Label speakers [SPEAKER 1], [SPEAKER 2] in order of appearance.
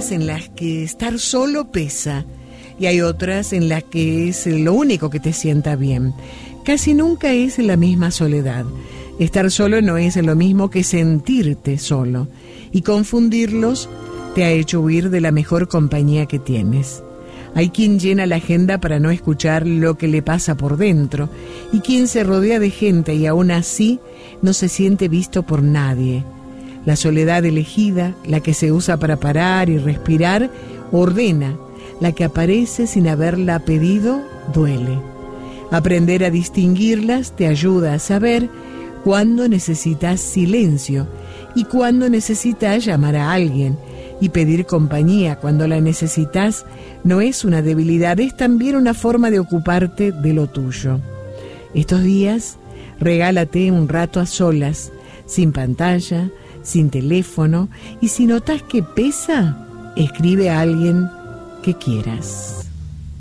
[SPEAKER 1] veces en las que estar solo pesa y hay otras en las que es lo único que te sienta bien. Casi nunca es la misma soledad. Estar solo no es lo mismo que sentirte solo, y confundirlos te ha hecho huir de la mejor compañía que tienes. Hay quien llena la agenda para no escuchar lo que le pasa por dentro, y quien se rodea de gente y aún así no se siente visto por nadie. La soledad elegida, la que se usa para parar y respirar, ordena. La que aparece sin haberla pedido, duele. Aprender a distinguirlas te ayuda a saber cuándo necesitas silencio y cuándo necesitas llamar a alguien. Y pedir compañía cuando la necesitas no es una debilidad, es también una forma de ocuparte de lo tuyo. Estos días, regálate un rato a solas, sin pantalla, sin teléfono, y si notas que pesa, escribe a alguien que quieras.